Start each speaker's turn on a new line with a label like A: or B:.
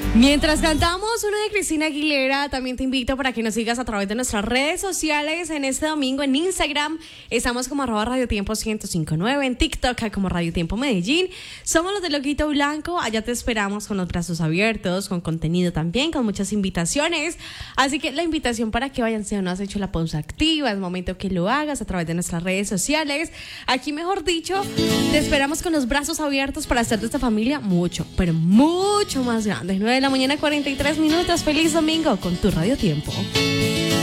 A: Mientras cantamos una de Cristina Aguilera, también te invito para que nos sigas a través de nuestras redes sociales. En este domingo en Instagram estamos como @radiotiempo 1059, en TikTok como Radio Tiempo Medellín. Somos los de Loquito Blanco, allá te esperamos con los brazos abiertos, con contenido también, con muchas invitaciones. Así que la invitación para que vayan, si aún no has hecho la pausa activa, es momento que lo hagas a través de nuestras redes sociales. Aquí, mejor dicho, te esperamos con los brazos abiertos para hacer de esta familia mucho, pero mucho más grande. 9 de la mañana, 43 minutos. Feliz domingo con tu Radio Tiempo.